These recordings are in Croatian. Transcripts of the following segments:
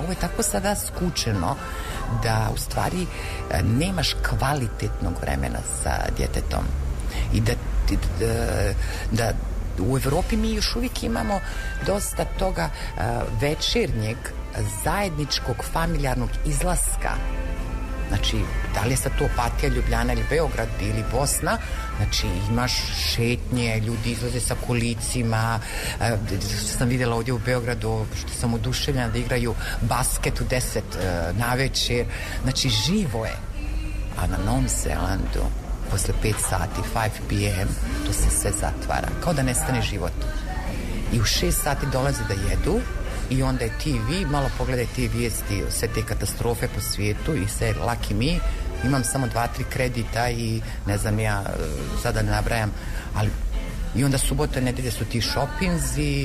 ovo je tako sada skučeno da u stvari nemaš kvalitetnog vremena sa djetetom i da u Evropi mi još uvijek imamo dosta toga večernjeg zajedničkog familijarnog izlaska. Znači, da li je sad to Opatija, Ljubljana ili Beograd ili Bosna, znači imaš šetnje, ljudi izlaze sa kolicima, što sam vidjela ovdje u Beogradu, što sam oduševljena da igraju basket u 10 na večer, znači živo je. A na Novom Zelandu posle 5 sati, 5 p.m. to se sve zatvara, kao da nestane život. I u 6 sati dolaze da jedu i onda je TV, malo pogledaj te vijesti, sve te katastrofe po svijetu i sve lucky me, imam samo 2-3 kredita i ne znam ja, sada ne nabrajam, ali i onda subota i nedelje su ti shoppingzi,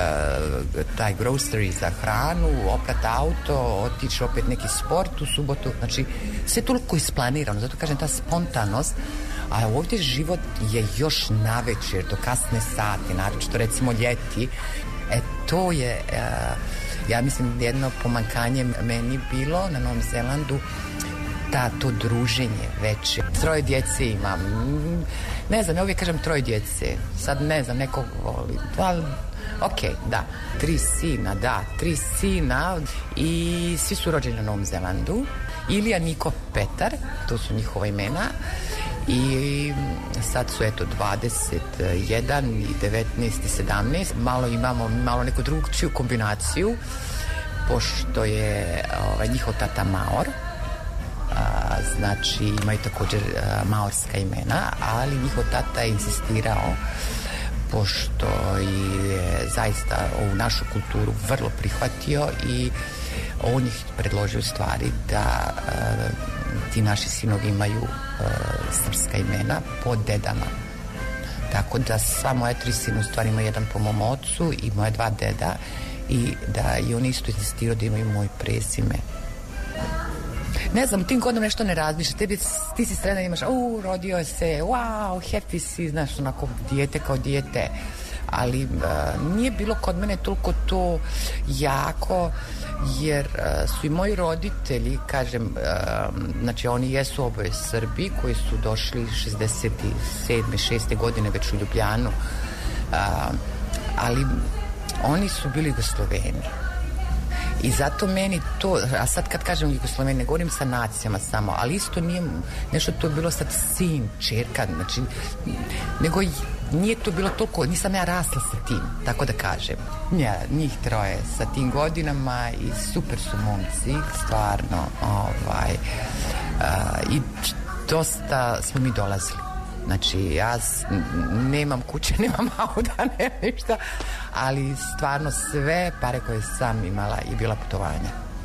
taj grocery za hranu, oprat auto, otići opet neki sport u subotu, znači sve toliko isplanirano, zato kažem ta spontanost, a ovdje život je još navečer, do kasne sati, naročito recimo ljeti. To je, ja mislim, jedno pomankanje meni bilo na Novom Zelandu, to druženje večer. 3 djece imam, ne znam, ja uvijek kažem 3 djece, sad ne znam, nekog voli, ali ok, da, 3 sina i svi su rođeni na Novom Zelandu. Ilija, Niko, Petar, to su njihova imena i sad su eto 21 i 19 i 17, malo imamo neku drugčiju kombinaciju pošto je njihov tata Maor, znači imaju također maorska imena, ali njihov tata je insistirao pošto je zaista ovu našu kulturu vrlo prihvatio i on ih predložio u stvari da ti naši sinovi imaju srpska imena po dedama. Tako da sva moja 3 sina u stvari imaju jedan po mom ocu i moje 2 deda i oni isto insistiraju da imaju moj prezime. Ne znam, u tim godinama nešto ne razmišljaš, ti si sredan, imaš, rodio se, wow, happy si, znaš, onako dijete kao dijete, ali nije bilo kod mene toliko to jako, jer su i moji roditelji, kažem, znači oni jesu oboje Srbi koji su došli 67. 6. godine već u Ljubljanu, ali oni su bili Jugosloveni. I zato meni to, a sad kad kažem Jugosloveni, ne govorim sa nacijama samo, ali isto nije nešto to je bilo sad sin, čerka, znači, nego nije to bilo toliko, nisam ja rasla sa tim, tako da kažem. Ja, njih 3 sa tim godinama i super su momci, stvarno, i dosta smo mi dolazili. Znači, ja nemam kuće, nemam auta, nemam ništa, ali stvarno sve pare koje sam imala i bila putovanja.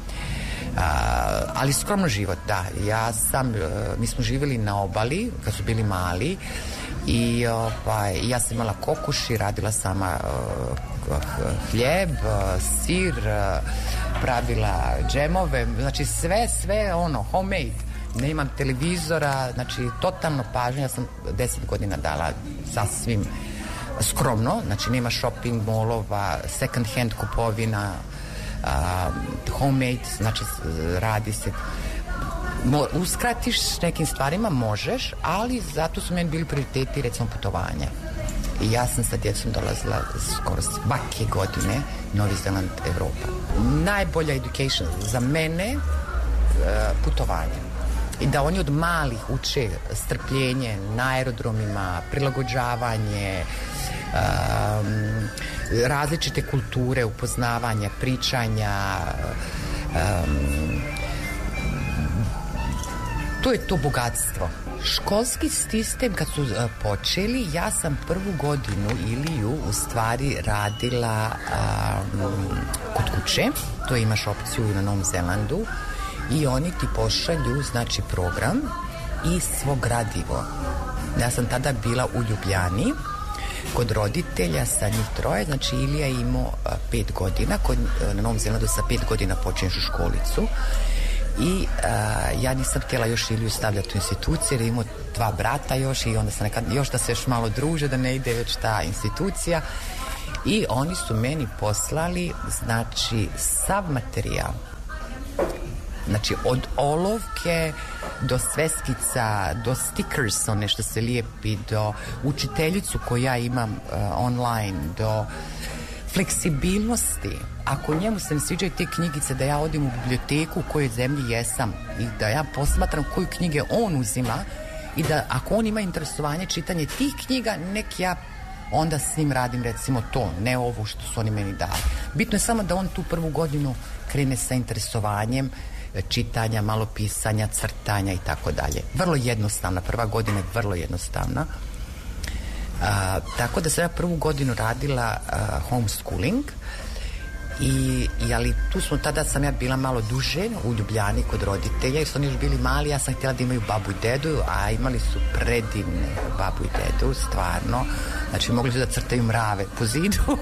Ali skromno život, da. Mi smo živjeli na obali, kad su bili mali, i ja sam imala kokoši, radila sama hljeb, sir, pravila džemove, znači sve homemade. Nemam televizora, znači totalno pažnja, ja sam 10 godina dala sasvim skromno, znači nema shopping molova, second hand kupovina, homemade, znači radi se, uskratiš nekim stvarima, možeš, ali zato su meni bili prioriteti, recimo putovanja. I ja sam sa djecom dolazila skoro svake godine Novi Zeland, Evropa. Najbolja education za mene putovanje. I da oni od malih uče strpljenje na aerodromima, prilagođavanje, različite kulture, upoznavanja, pričanja. To je to bogatstvo. Školski sistem kad su počeli, ja sam prvu godinu Iliju u stvari radila kod kuće. To imaš opciju na Novom Zelandu. I oni ti pošalju, znači, program i svo gradivo. Ja sam tada bila u Ljubljani kod roditelja sa njih 3, znači Ilija je imao 5 godina, na Novom Zelandu sa 5 godina počinješ u školicu i ja nisam htjela još Iliju stavljati u instituciju jer je imao 2 brata još i onda sam nekad, još da se još malo druže, da ne ide već ta institucija. I oni su meni poslali, znači, sav materijal Znači od olovke do sveskica, do stickers, nešto se lijepi, do učiteljicu koju ja imam online, do fleksibilnosti. Ako njemu se ne sviđaju te knjigice, da ja odim u biblioteku u kojoj zemlji jesam i da ja posmatram koju knjige on uzima i da ako on ima interesovanje čitanje tih knjiga, nek ja onda s njim radim recimo to, ne ovo što su oni meni dali. Bitno je samo da on tu prvu godinu krene sa interesovanjem čitanja, malo pisanja, crtanja i tako dalje. Vrlo jednostavna, prva godina je vrlo jednostavna. Tako da sam ja prvu godinu radila homeschooling ali tu smo, tada sam ja bila malo duže u Ljubljani kod roditelja jer su oni još bili mali, ja sam htjela da imaju babu i dedu, a imali su predivne babu i dedu, stvarno, znači mogli su da crtaju mrave po zidu.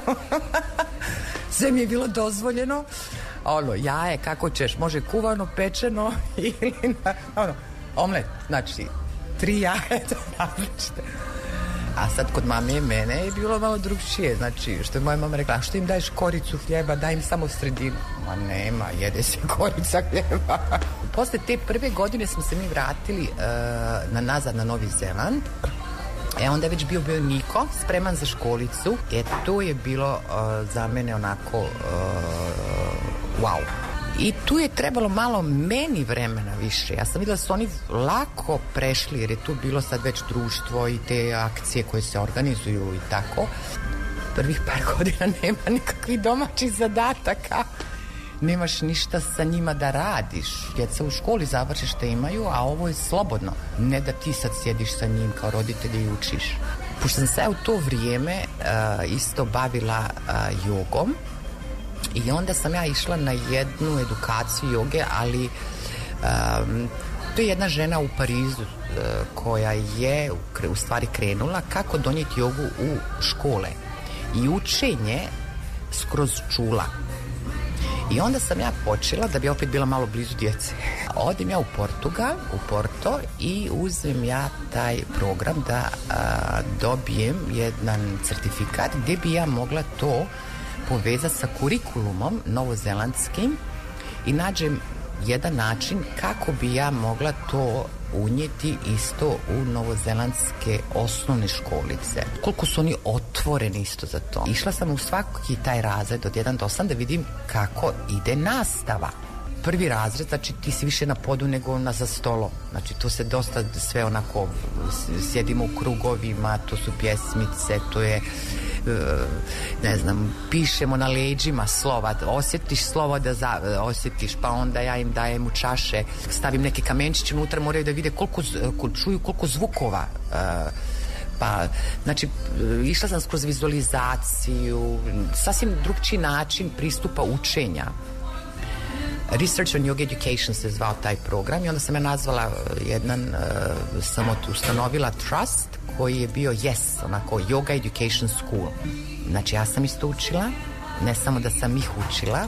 Sve mi je bilo dozvoljeno, jaje, kako ćeš, može kuvano, pečeno ili omlet, znači 3 jajeta različite. A sad kod mame i mene je bilo malo drugčije, znači što je moja mama rekla, što im daješ koricu hljeba, daj im samo sredinu. Ma nema, jede se korica hljeba. Posle te prve godine smo se mi vratili nazad na Novi Zeland. Onda je već bio Niko spreman za školicu. To je bilo za mene onako wow. I tu je trebalo malo meni vremena više. Ja sam vidjela da su oni lako prešli jer je tu bilo sad već društvo i te akcije koje se organizuju i tako. Prvih par godina nema nikakvih domaćih zadataka. Nemaš ništa sa njima da radiš. Djeca u školi završe što imaju, a ovo je slobodno. Ne da ti sad sjediš sa njim kao roditelj i učiš. Pošto sam se u to vrijeme isto bavila jogom, i onda sam ja išla na jednu edukaciju joge, ali to je jedna žena u Parizu koja je u stvari krenula kako donijeti jogu u škole i učenje skroz čula. I onda sam ja počela, da bi opet bila malo blizu djece, odim ja u Porto i uzmem ja taj program da dobijem jedan certifikat gdje bi ja mogla to povezati sa kurikulumom novozelandskim i nađem jedan način kako bi ja mogla to unijeti isto u novozelandske osnovne školice. Koliko su oni otvoreni isto za to. Išla sam u svaki taj razred od 1 do 8 da vidim kako ide nastava. Prvi razred, znači ti si više na podu nego za stolom. Znači to se dosta sve onako, sjedimo u krugovima, to su pjesmice, to je ne znam, pišemo na leđima slova, osjetiš slovo da osjetiš, pa onda ja im dajem u čaše, stavim neke kamenčiće unutra, moraju da vide čuju koliko zvukova. Pa, znači, išla sam kroz vizualizaciju, sasvim drugčiji način pristupa učenja. Research on Yoga Education se zvao taj program i onda sam ja nazvala sam ustanovila trust koji je bio onako Yoga Education School. Znači ja sam isto učila, ne samo da sam ih učila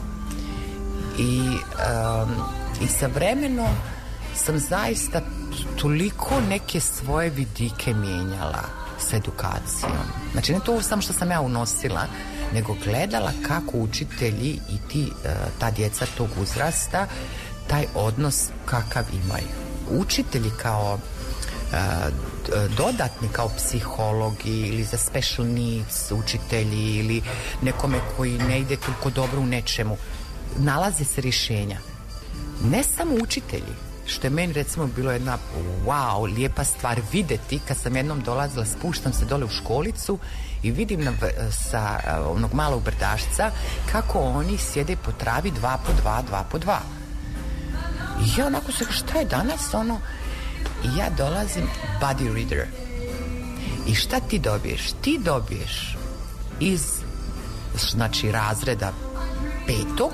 i sa vremenom sam zaista toliko neke svoje vidike mijenjala sa edukacijom. Znači ne to samo što sam ja unosila, nego gledala kako učitelji i ta djeca tog uzrasta taj odnos kakav imaju. Učitelji kao dodatni kao psihologi ili za special needs učitelji ili nekome koji ne ide toliko dobro u nečemu, nalaze se rješenja. Ne samo učitelji, što je meni recimo bilo jedna wow, lijepa stvar vidjeti kad sam jednom dolazila, spuštam se dole u školicu i vidim sa onog malog brdašca kako oni sjede po travi 2 po 2. I ja onako se, šta je danas i ja dolazim body reader. I šta ti dobiješ? Ti dobiješ iz razreda 5.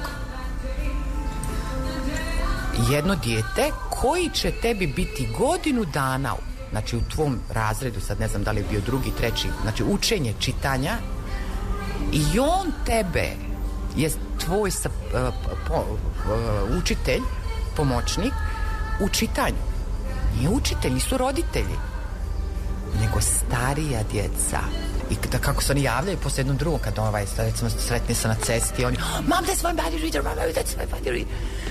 jedno dijete koji će tebi biti godinu dana, znači u tvom razredu, sad ne znam da li je bio 2., 3, znači učenje čitanja, i on tebe je tvoj učitelj, pomoćnik u čitanju. Nije učitelj, nisu roditelji, nego starija djeca. I kako se oni javljaju posle jednom drugom, kad recimo sretne se na cesti, oni, Mom, that's my body reader, Mom, that's my body reader.